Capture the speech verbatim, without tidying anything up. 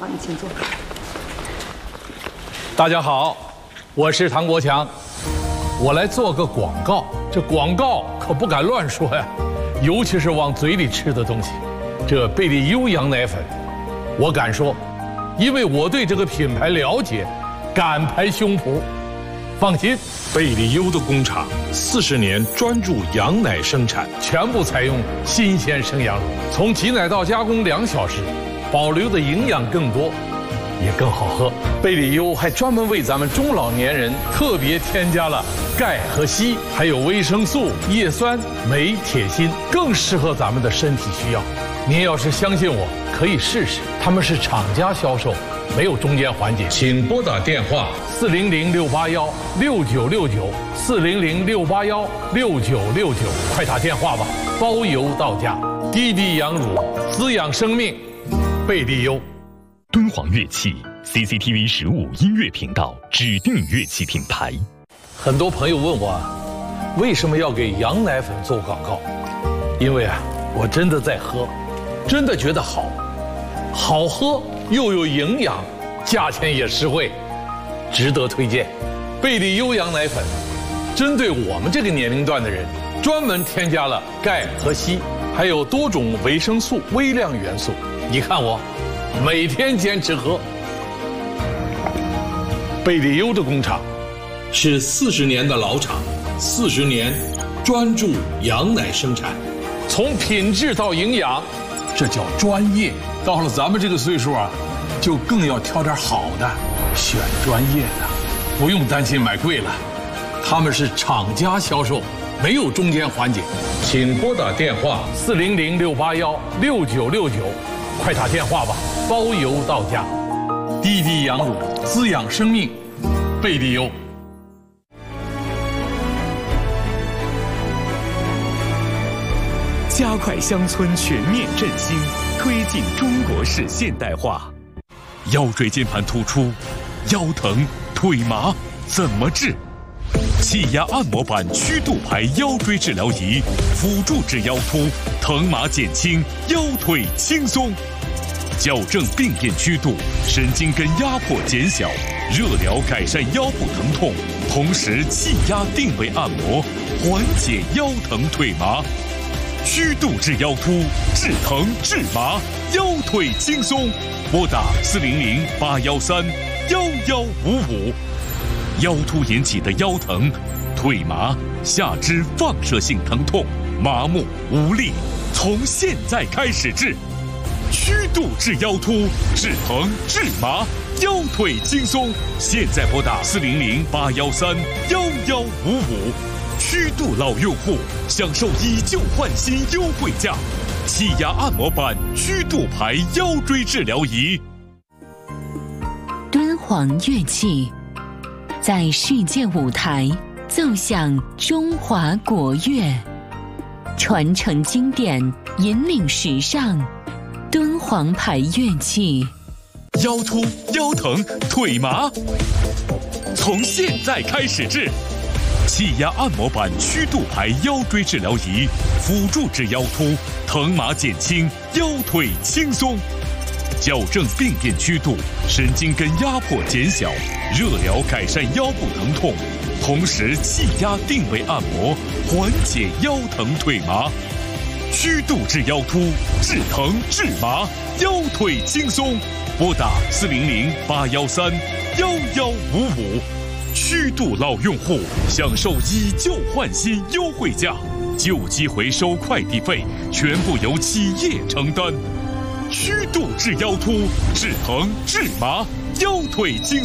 好，你请坐。 大家好，我是唐国强，我来做个广告。这广告可不敢乱说呀，尤其是往嘴里吃的东西。这贝利优羊奶粉，我敢说，因为我对这个品牌了解，敢拍胸脯。放心， 贝利优的工厂四十年专注羊奶生产， 全部采用新鲜生羊乳，从挤奶到加工两小时，保留的营养更多，也更好喝。贝利优还专门为咱们中老年人特别添加了钙和硒，还有维生素、叶酸、镁、铁、锌，更适合咱们的身体需要。您要是相信我，可以试试。他们是厂家销售，没有中间环节。 请拨打电话四零零六八幺六九六九四零零六八幺六九六九，快打电话吧，包邮到家。滴滴羊乳，滋养生命，贝利优。 敦煌乐器 C C T V 十五音乐频道指定乐器品牌。 很多朋友问我，为什么要给羊奶粉做广告？因为啊，我真的在喝，真的觉得好，好喝又有营养，价钱也实惠，值得推荐。贝利优羊奶粉，针对我们这个年龄段的人，专门添加了钙和硒，还有多种维生素、微量元素。你看我，每天坚持喝。贝利优的工厂是四十年的老厂，四十年专注羊奶生产，从品质到营养，这叫专业。到了咱们这个岁数啊，就更要挑点好的，选专业的，不用担心买贵了。他们是厂家销售，没有中间环节。 请拨打电话四零零六八幺六九六九，快打电话吧，包邮到家。滴滴羊乳，滋养生命，贝利优。 加快乡村全面振兴，推进中国式现代化。腰椎间盘突出、腰疼、腿麻怎么治？气压按摩板曲度排腰椎治疗仪，辅助治腰突，疼麻减轻，腰腿轻松。矫正病变曲度，神经根压迫减小，热疗改善腰部疼痛，同时气压定位按摩，缓解腰疼腿麻。曲度治腰突，治疼治麻，腰腿轻松。拨打四零零八幺三幺幺五五。腰突引起的腰疼、腿麻、下肢放射性疼痛、麻木无力，从现在开始治。曲度治腰突，治疼治麻，腰腿轻松。现在拨打四零零八幺三幺幺五五。曲度老用户享受以旧换新优惠价，气压按摩板曲度牌腰椎治疗仪。 敦煌乐器在世界舞台奏响中华国乐，传承经典，引领时尚。敦煌牌乐器， 腰突、腰疼、腿麻，从现在开始治。气压按摩板曲度牌腰椎治疗仪，辅助治腰突，疼麻减轻，腰腿轻松。矫正病变曲度，神经根压迫减小，热疗改善腰部疼痛，同时气压定位按摩，缓解腰疼腿麻。曲度治腰突，治疼治麻，腰腿轻松。拨打四零零八幺三幺幺五五。曲度老用户享受以旧换新优惠价，旧机回收快递费全部由企业承担。曲度治腰突，治疼治麻，腰腿轻松。